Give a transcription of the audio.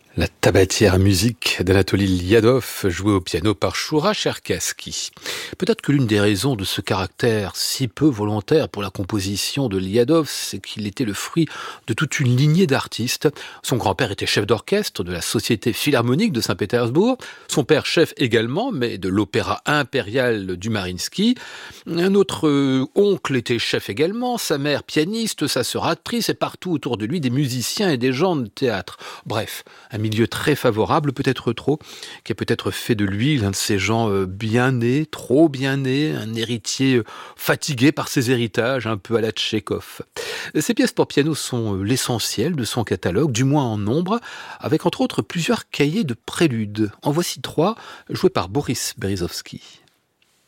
La tabatière à musique d'Anatoly Liadov, jouée au piano par Shura Cherkassky. Peut-être que l'une des raisons de ce caractère si peu volontaire pour la composition de Liadov, c'est qu'il était le fruit de toute une lignée d'artistes. Son grand-père était chef d'orchestre de la Société Philharmonique de Saint-Pétersbourg, son père chef également, mais de l'Opéra impérial du Mariinsky. Un autre oncle était chef également, sa mère pianiste, sa sœur actrice, et partout autour de lui des musiciens et des gens de théâtre. Bref, un milieu très favorable, peut-être trop, qui a peut-être fait de lui l'un de ces gens bien nés, trop bien nés, un héritier fatigué par ses héritages, un peu à la Tchekhov. Ses pièces pour piano sont l'essentiel de son catalogue, du moins en nombre, avec entre autres plusieurs cahiers de préludes. En voici 3, joués par Boris Berezovsky.